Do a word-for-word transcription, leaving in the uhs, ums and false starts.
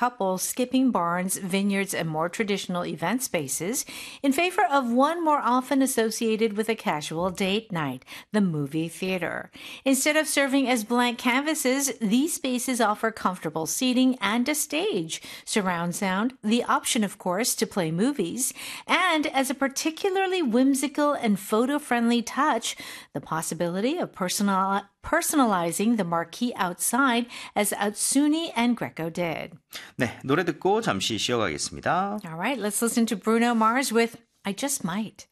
couple skipping barns, vineyards, and more traditional event spaces in favor of one more often associated with a casual date night, the movie theater. Instead of serving as blank canvases, these spaces offer comfortable seating and a stage, surround sound, the option, of course, to play movies, and as a particularly whimsical and photo-friendly touch, the possibility of personal, personalizing the marquee outside as Atsuni and Greco did. 네, 노래 듣고 잠시 쉬어가겠습니다. All right, let's listen to Bruno Mars with I Just Might.